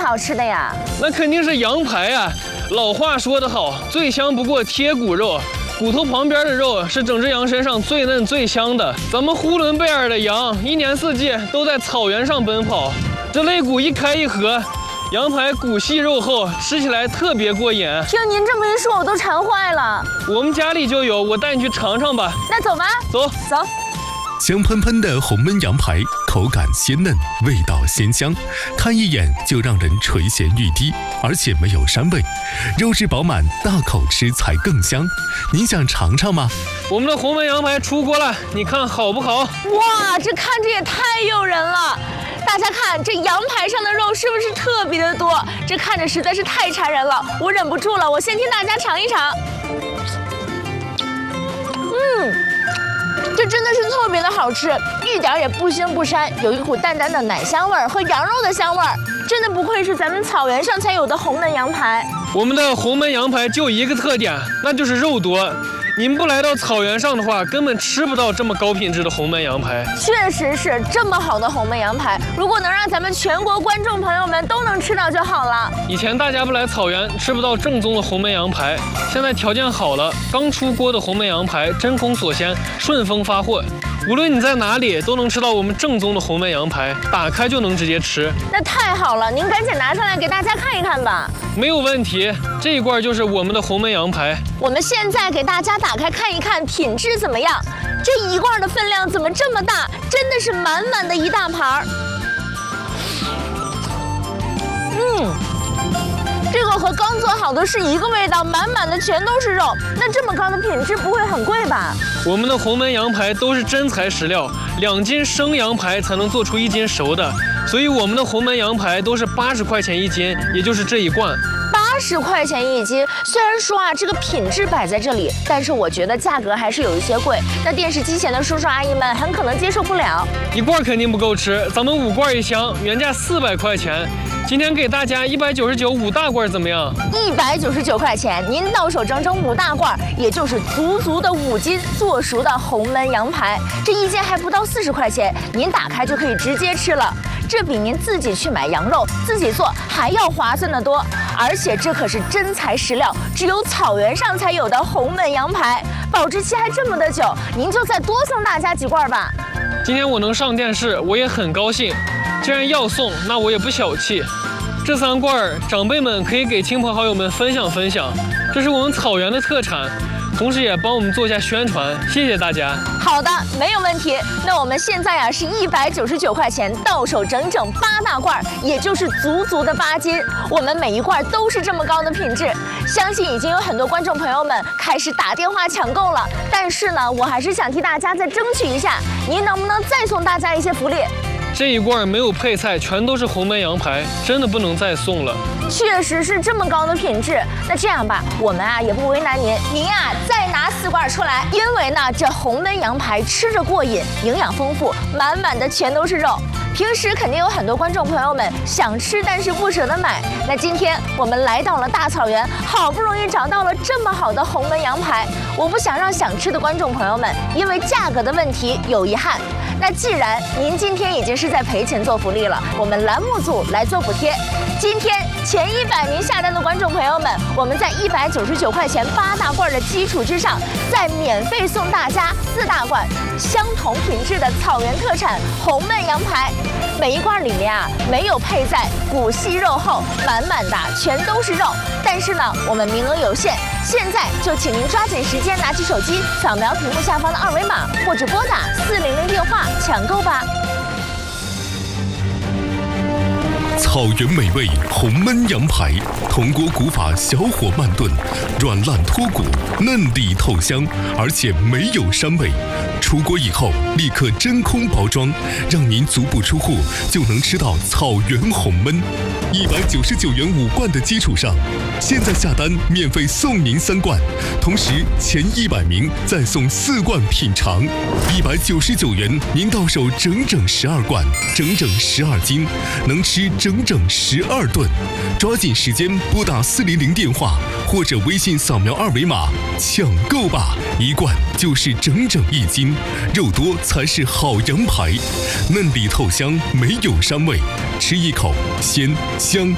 好吃的呀？ 那肯定是羊排啊！老话说得好，最香不过贴骨肉。骨头旁边的肉是整只羊身上最嫩最香的。咱们呼伦贝尔的羊一年四季都在草原上奔跑，这肋骨一开一合，羊排骨细肉厚，吃起来特别过瘾。 听您这么一说，我都馋坏了。 我们家里就有，我带你去尝尝吧。 那走吧， 走。 香喷喷的红焖羊排，口感鲜嫩，味道鲜香，看一眼就让人垂涎欲滴，而且没有膻味，肉质饱满，大口吃才更香。您想尝尝吗？ 我们的红焖羊排出锅了，你看好不好？ 哇，这看着也太诱人了！大家看，这羊排上的肉是不是特别的多？这看着实在是太馋人了，我忍不住了，我先替大家尝一尝。这真的是特别的好吃，一点也不腥不膻，有一股淡淡的奶香味儿和羊肉的香味儿，真的不愧是咱们草原上才有的红焖羊排。 我们的红焖羊排就一个特点，那就是肉多。您不来到草原上的话，根本吃不到这么高品质的红焖羊排。 确实是这么好的红焖羊排，如果能让咱们全国观众朋友们都能吃到就好了。 以前大家不来草原，吃不到正宗的红焖羊排，现在条件好了，刚出锅的红焖羊排真空锁鲜，顺丰发货。无论你在哪里，都能吃到我们正宗的红焖羊排，打开就能直接吃。 那太好了，您赶紧拿上来给大家看一看吧。 没有问题，这一罐就是我们的红焖羊排。 我们现在给大家打开看一看，品质怎么样？这一罐的分量怎么这么大？真的是满满的一大盘儿。这个和刚做好的是一个味道，满满的全都是肉。那这么高的品质不会很贵吧？ 我们的红焖羊排都是真材实料，2斤生羊排才能做出1斤熟的，所以我们的红焖羊排都是80块钱1斤，也就是这一罐。 80块钱1斤，虽然说这个品质摆在这里，但是我觉得价格还是有一些贵。那电视机前的叔叔阿姨们很可能接受不了。 一罐肯定不够吃，咱们5罐一箱，原价400块钱。今天给大家199，5大罐怎么样 ？199块钱，您到手整整5大罐，也就是足的5斤做熟的红焖羊排，这一斤还不到40块钱，您打开就可以直接吃了。这比您自己去买羊肉自己做还要划算得多，而且这可是真材实料，只有草原上才有的红焖羊排，保质期还这么的久，您就再多送大家几罐吧。 今天我能上电视，我也很高兴。既然要送，那我也不小气。这3罐长辈们可以给亲朋好友们分享分享，这是我们草原的特产，同时也帮我们做一下宣传，谢谢大家。 好的，没有问题。那我们现在是199块钱到手整整8大罐，也就是足的8斤。我们每一罐都是这么高的品质，相信已经有很多观众朋友们开始打电话抢购了。但是呢，我还是想替大家再争取一下，您能不能再送大家一些福利？ 这一罐没有配菜，全都是红焖羊排，真的不能再送了。 确实是这么高的品质。那这样吧，我们也不为难您，您再拿4罐出来，因为呢这红焖羊排吃着过瘾，营养丰富，满满的全都是肉。平时肯定有很多观众朋友们想吃，但是不舍得买。那今天我们来到了大草原，好不容易找到了这么好的红焖羊排，我不想让想吃的观众朋友们因为价格的问题有遗憾。那既然您今天已经是在赔钱做福利了，我们栏目组来做补贴。今天前100名下单的观众朋友们，我们在199块钱8大罐的基础之上，再免费送大家4大罐相同品质的草原特产红焖羊排。每一罐里面没有配菜，骨细肉厚，满满的全都是肉。但是呢，我们名额有限，现在就请您抓紧时间，拿起手机扫描屏幕下方的2维码，或者拨打400电话抢购吧。 草原美味红焖羊排，铜锅古法小火慢炖，软烂脱骨，嫩里透香，而且没有膻味。出锅以后立刻真空包装，让您足不出户就能吃到草原红焖。199元5罐的基础上，现在下单免费送您3罐，同时前100名再送4罐品尝。199元您到手整整12罐，整整12斤，能吃整整12顿。抓紧时间拨打400电话或者微信扫描2维码抢购吧，一罐就是整整1斤，肉多才是好羊排，嫩里透香，没有膻味，吃一口鲜香